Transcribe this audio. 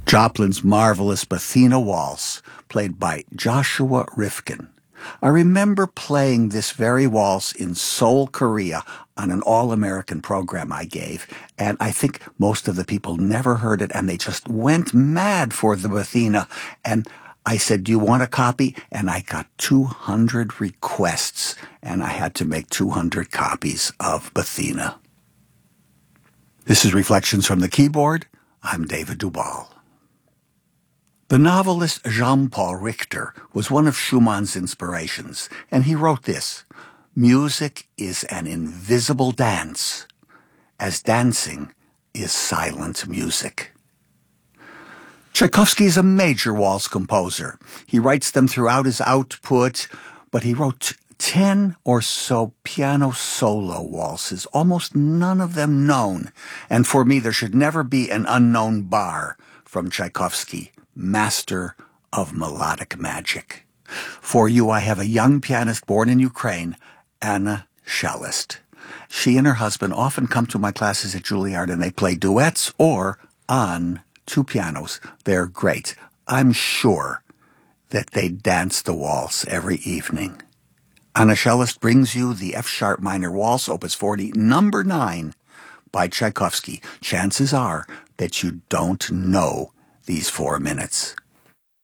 Joplin's marvelous Bethina Waltz, played by Joshua Rifkin. I remember playing this very waltz in Seoul, Korea, on an all-American program I gave, and I think most of the people never heard it, and they just went mad for the Bethina. And I said, "Do you want a copy?" And I got 200 requests, and I had to make 200 copies of Bethina. This is Reflections from the Keyboard. I'm David Duval. The novelist Jean-Paul Richter was one of Schumann's inspirations, and he wrote this: "Music is an invisible dance, as dancing is silent music." Tchaikovsky is a major waltz composer. He writes them throughout his output, but he wrote 10 or so piano solo waltzes, almost none of them known. And for me, there should never be an unknown bar from Tchaikovsky, master of melodic magic. For you, I have a young pianist born in Ukraine, Anna Shellist. She and her husband often come to my classes at Juilliard, and they play duets or on two pianos. They're great. I'm sure that they dance the waltz every evening. Anna Shellist brings you the F-sharp minor waltz, opus 40, number 9, by Tchaikovsky. Chances are that you don't know these 4 minutes.